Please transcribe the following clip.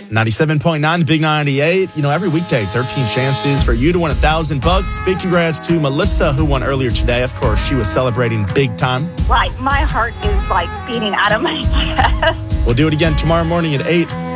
97.9, the Big 98. Every weekday, 13 chances for you to win $1,000. Big congrats to Melissa, who won earlier today. Of course, she was celebrating big time. Right. My heart is beating out of my chest. We'll do it again tomorrow morning at 8.